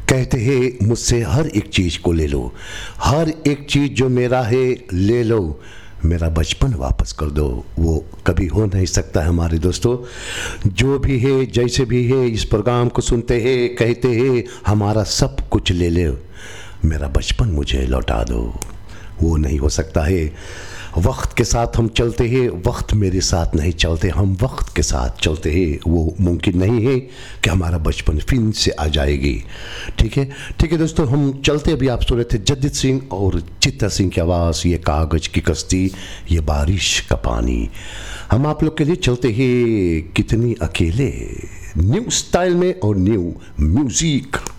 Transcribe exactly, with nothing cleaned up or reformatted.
कहते हैं मुझसे हर एक चीज़ को ले लो, हर एक चीज़ जो मेरा है ले लो, मेरा बचपन वापस कर दो। वो कभी हो नहीं सकता है हमारे दोस्तों। जो भी है जैसे भी है इस प्रोग्राम को सुनते हैं, कहते हैं हमारा सब कुछ ले लो, मेरा बचपन मुझे लौटा दो। वो नहीं हो सकता है। वक्त के साथ हम चलते हैं, वक्त मेरे साथ नहीं चलते, हम वक्त के साथ चलते हैं। वो मुमकिन नहीं है कि हमारा बचपन फिर से आ जाएगी। ठीक है ठीक है दोस्तों, हम चलते। अभी आप सुन रहे थे जगजीत सिंह और चित्रा सिंह की आवाज़, ये कागज़ की कश्ती, ये बारिश का पानी। हम आप लोग के लिए चलते हैं कितनी अकेले, न्यू स्टाइल में और न्यू म्यूजिक।